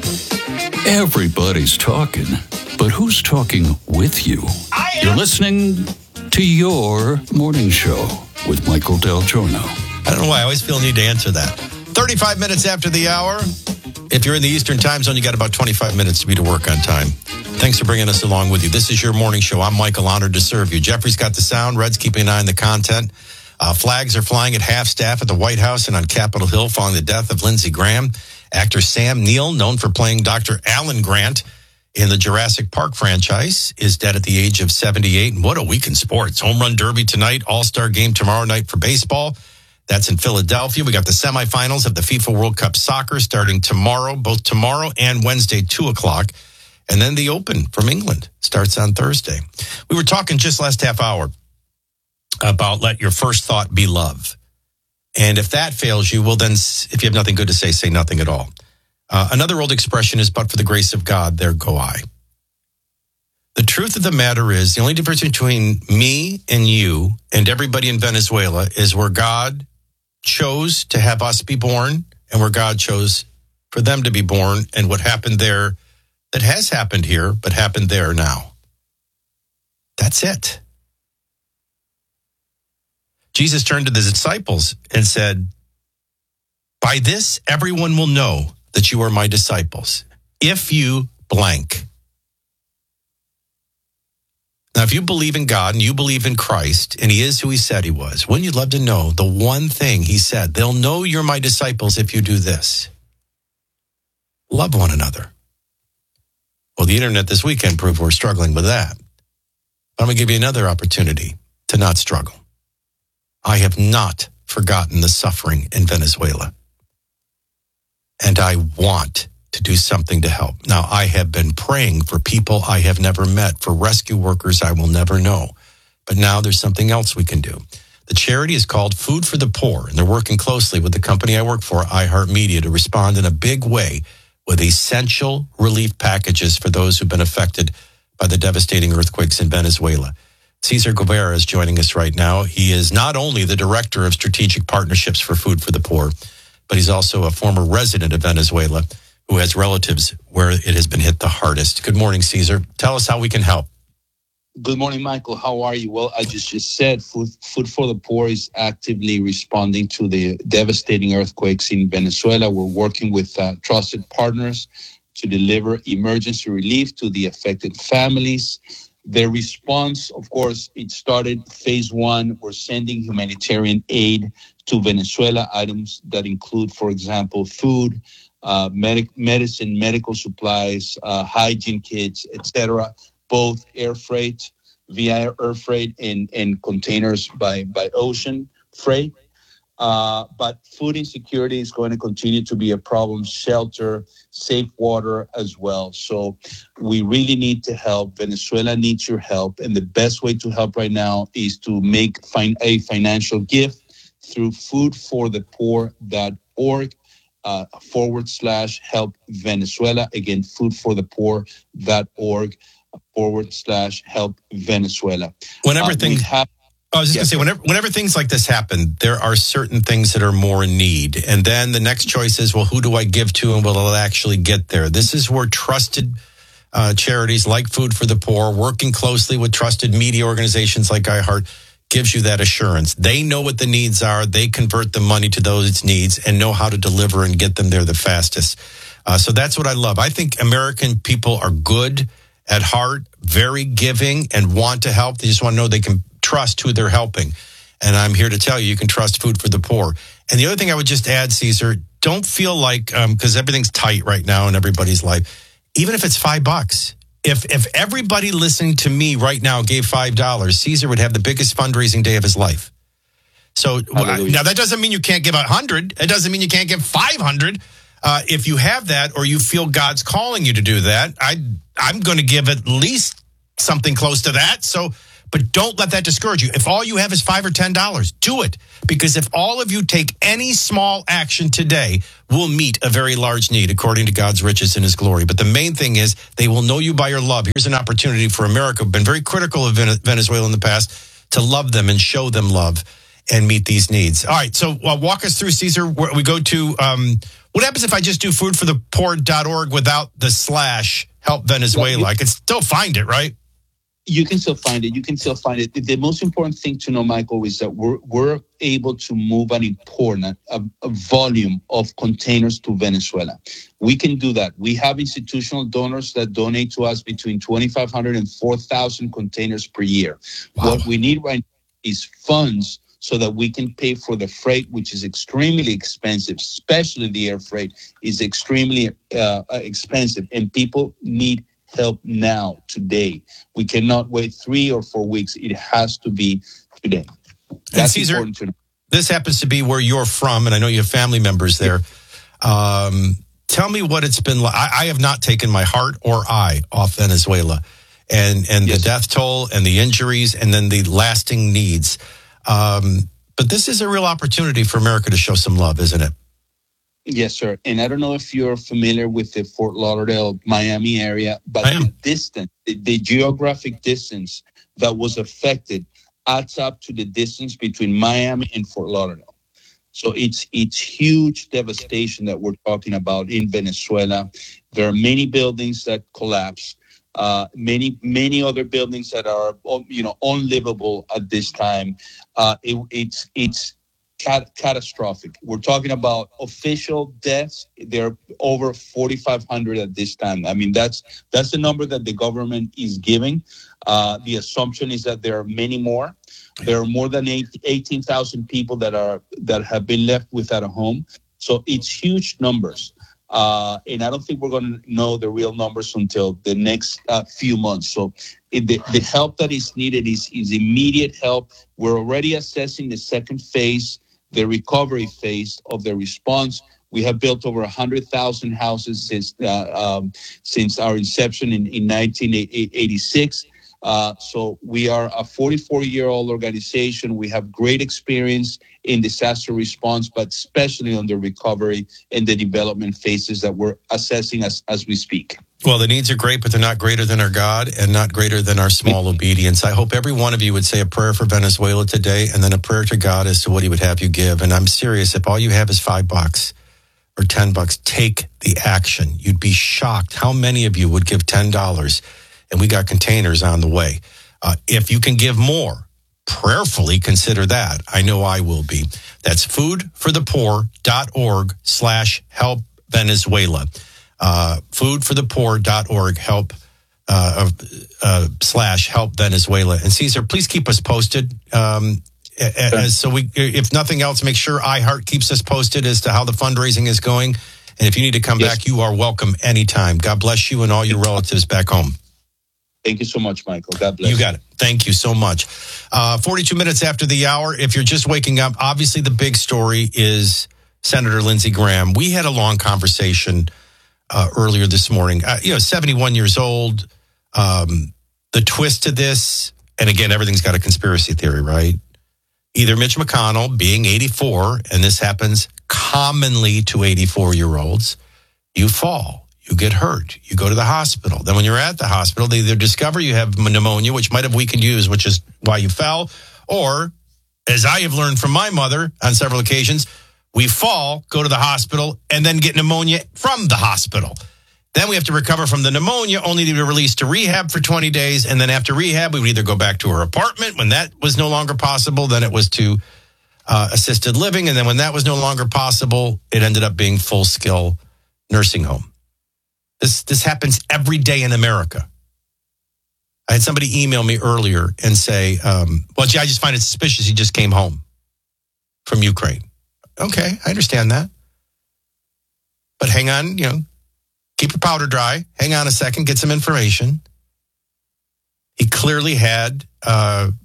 Everybody's talking, but who's talking with you? You're listening to your morning show with Michael Del Giorno. I don't know why I always feel a need to answer that. 35 minutes after the hour. If you're in the Eastern time zone, you got about 25 minutes to be to work on time. Thanks for bringing us along with you. This is your morning show. I'm Michael, honored to serve you. Jeffrey's got the sound. Red's keeping an eye on the content. Flags are flying at half-staff at the White House and on Capitol Hill following the death of Lindsey Graham. Actor Sam Neill, known for playing Dr. Alan Grant in the Jurassic Park franchise, is dead at the age of 78. And what a week in sports. Home Run Derby tonight, All-Star Game tomorrow night for baseball. That's in Philadelphia. We got the semifinals of the FIFA World Cup Soccer starting tomorrow, both tomorrow and Wednesday, 2 o'clock. And then the Open from England starts on Thursday. We were talking just last half hour about let your first thought be love. And if that fails you, well, then if you have nothing good to say nothing at all. Another old expression is, but for the grace of God, there go I. The truth of the matter is, the only difference between me and you and everybody in Venezuela is where God chose to have us be born and where God chose for them to be born, and what happened there that has happened here, but happened there now. That's it. Jesus turned to the disciples and said, by this, everyone will know that you are my disciples. If you blank. Now, if you believe in God and you believe in Christ, and he is who he said he was, wouldn't you love to know the one thing he said? They'll know you're my disciples if you do this. Love one another. Well, the internet this weekend proved we're struggling with that. But I'm going to give you another opportunity to not struggle. I have not forgotten the suffering in Venezuela. And I want to do something to help. Now, I have been praying for people I have never met, for rescue workers I will never know. But now there's something else we can do. The charity is called Food for the Poor, and they're working closely with the company I work for, iHeartMedia, to respond in a big way with essential relief packages for those who've been affected by the devastating earthquakes in Venezuela. Cesar Guevara is joining us right now. He is not only the Director of Strategic Partnerships for Food for the Poor, but he's also a former resident of Venezuela who has relatives where it has been hit the hardest. Good morning, Cesar. Tell us how we can help. Good morning, Michael. How are you? Well, I just said Food for the Poor is actively responding to the devastating earthquakes in Venezuela. We're working with trusted partners to deliver emergency relief to the affected families. Their response, of course, it started phase one. We're sending humanitarian aid to Venezuela, items that include, for example, food, medicine, medical supplies, hygiene kits, etc., both air freight, via air freight, and containers by ocean freight. But food insecurity is going to continue to be a problem, shelter, safe water as well. So we really need to help. Venezuela needs your help. And the best way to help right now is to make a financial gift through foodforthepoor.org /help Venezuela. Again, foodforthepoor.org /help Venezuela. Whenever things happen, I was just going to say, whenever things like this happen, there are certain things that are more in need. And then the next choice is, well, who do I give to and will it actually get there? This is where trusted charities like Food for the Poor, working closely with trusted media organizations like iHeart, gives you that assurance. They know what the needs are. They convert the money to those needs and know how to deliver and get them there the fastest. So that's what I love. I think American people are good at heart, very giving, and want to help. They just want to know they can trust who they're helping. And I'm here to tell you, you can trust Food for the Poor. And the other thing I would just add, Cesar, don't feel like, because everything's tight right now in everybody's life, even if it's $5, if everybody listening to me right now gave $5, Cesar would have the biggest fundraising day of his life. So now that doesn't mean you can't give 100. It doesn't mean you can't give 500. If you have that, or you feel God's calling you to do that, I'm going to give at least something close to that. But don't let that discourage you. If all you have is $5 or $10, do it. Because if all of you take any small action today, we'll meet a very large need according to God's riches and his glory. But the main thing is they will know you by your love. Here's an opportunity for America, who've been very critical of Venezuela in the past, to love them and show them love. and meet these needs. All right, so walk us through, Cesar. Where we go to, what happens if I just do foodforthepoor.org without the / help Venezuela? I can still find it, right? You can still find it. The most important thing to know, Michael, is that we're able to move and import a volume of containers to Venezuela. We can do that. We have institutional donors that donate to us between 2,500 and 4,000 containers per year. Wow. What we need right now is funds so that we can pay for the freight, which is extremely expensive, especially the air freight is extremely expensive, and people need help now, today. We cannot wait 3 or 4 weeks. It has to be today. That's Cesar, important to know. This happens to be where you're from, and I know you have family members there. Tell me what it's been like. I have not taken my heart or eye off Venezuela, and yes, the death toll and the injuries and then the lasting needs. But this is a real opportunity for America to show some love, isn't it? Yes, sir. And I don't know if you're familiar with the Fort Lauderdale, Miami area, but the distance, the geographic distance that was affected adds up to the distance between Miami and Fort Lauderdale. So it's huge devastation that we're talking about in Venezuela. There are many buildings that collapsed, many other buildings that are, unlivable at this time. It's catastrophic. We're talking about official deaths. There are over 4,500 at this time. I mean, that's the number that the government is giving. The assumption is that there are many more. There are more than 18,000 people that have been left without a home. So it's huge numbers. And I don't think we're going to know the real numbers until the next few months. So the help that is needed is immediate help. We're already assessing the second phase, the recovery phase of the response. We have built over 100,000 houses since our inception in 1986. So we are a 44-year-old organization. We have great experience in disaster response, but especially on the recovery and the development phases that we're assessing as we speak. Well, the needs are great, but they're not greater than our God and not greater than our small obedience. I hope every one of you would say a prayer for Venezuela today and then a prayer to God as to what he would have you give. And I'm serious. If all you have is $5 or $10, take the action. You'd be shocked how many of you would give $10. And we got containers on the way. If you can give more, prayerfully consider that. I know I will be. That's foodforthepoor.org /help Venezuela. Foodforthepoor.org /help Venezuela. And Cesar, please keep us posted. If nothing else, make sure iHeart keeps us posted as to how the fundraising is going. And if you need to come back, you are welcome anytime. God bless you and all your relatives back home. Thank you so much, Michael. God bless you. You got it. Thank you so much. 42 minutes after the hour. If you're just waking up, obviously the big story is Senator Lindsey Graham. We had a long conversation earlier this morning. 71 years old. The twist to this, and again, everything's got a conspiracy theory, right? Either Mitch McConnell being 84, and this happens commonly to 84-year-olds, you fall. You get hurt. You go to the hospital. Then when you're at the hospital, they either discover you have pneumonia, which might have weakened you, which is why you fell, or, as I have learned from my mother on several occasions, we fall, go to the hospital, and then get pneumonia from the hospital. Then we have to recover from the pneumonia, only to be released to rehab for 20 days. And then after rehab, we would either go back to her apartment when that was no longer possible. Then it was to assisted living. And then when that was no longer possible, it ended up being full-scale nursing home. This happens every day in America. I had somebody email me earlier and say, I just find it suspicious he just came home from Ukraine. Okay, I understand that. But hang on, keep your powder dry. Hang on a second, get some information. He clearly had